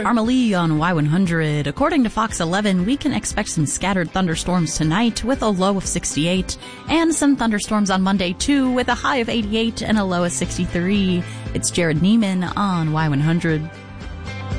Armalee on Y100. According to Fox 11, we can expect some scattered thunderstorms tonight with a low of 68, and some thunderstorms on Monday too with a high of 88 and a low of 63. It's Jared Neiman on Y100.